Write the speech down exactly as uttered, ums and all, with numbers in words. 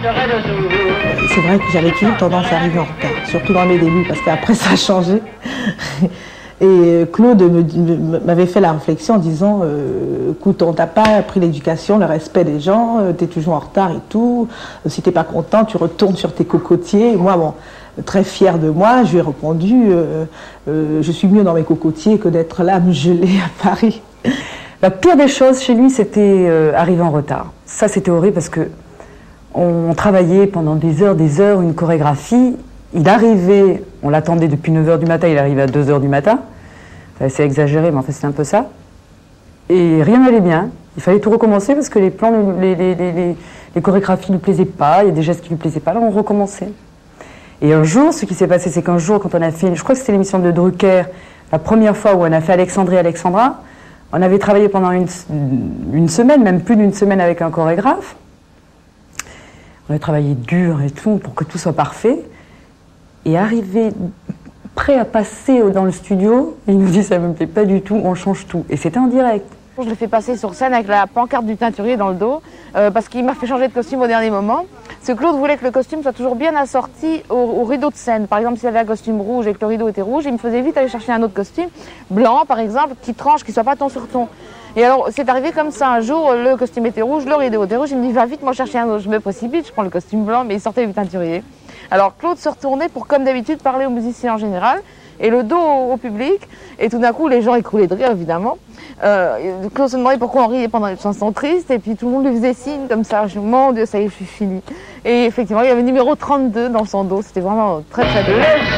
C'est vrai que j'avais toujours tendance à arriver en retard, surtout dans mes débuts, parce qu'après ça a changé. Et Claude m'avait fait la réflexion en disant euh, écoute, on t'a pas appris l'éducation, le respect des gens, euh, tu es toujours en retard et tout. Euh, si t'es pas content, tu retournes sur tes cocotiers. Et moi, bon, très fière de moi, je lui ai répondu euh, euh, je suis mieux dans mes cocotiers que d'être là à me geler à Paris. La pire des choses chez lui, c'était euh, arriver en retard. Ça, c'était horrible parce que on travaillait pendant des heures, des heures, une chorégraphie. Il arrivait, on l'attendait depuis neuf heures du matin, il arrivait à deux heures du matin. C'est exagéré, mais en fait c'est un peu ça. Et rien n'allait bien. Il fallait tout recommencer parce que les plans, les, les, les, les, les chorégraphies ne lui plaisaient pas, il y a des gestes qui ne lui plaisaient pas, là on recommençait. Et un jour, ce qui s'est passé, c'est qu'un jour, quand on a fait, je crois que c'était l'émission de Drucker, la première fois où on a fait Alexandrie Alexandra, on avait travaillé pendant une, une semaine, même plus d'une semaine avec un chorégraphe. On a travaillé dur et tout pour que tout soit parfait. Et arrivé prêt à passer dans le studio, il nous dit ça me plaît pas du tout, on change tout. Et c'était en direct. Je l'ai fait passer sur scène avec la pancarte du teinturier dans le dos, euh, parce qu'il m'a fait changer de costume au dernier moment. Parce que Claude voulait que le costume soit toujours bien assorti au, au rideau de scène. Par exemple, s'il avait un costume rouge et que le rideau était rouge, il me faisait vite aller chercher un autre costume, blanc par exemple, qui tranche, qui soit pas ton sur ton. Et alors, c'est arrivé comme ça, un jour, le costume était rouge, le rideau était rouge, il me dit va vite m'en chercher un autre. Je me précipite, je prends le costume blanc, mais il sortait du teinturier. Alors Claude se retournait pour, comme d'habitude, parler aux musiciens en général, et le dos au, au public, et tout d'un coup, les gens écroulaient de rire, évidemment. Euh, Claude se demandait pourquoi on riait pendant une chanson triste, et puis tout le monde lui faisait signe comme ça, je, mon Dieu, ça y est, je suis finie. Et effectivement, il y avait le numéro trente-deux dans son dos, c'était vraiment très très beau.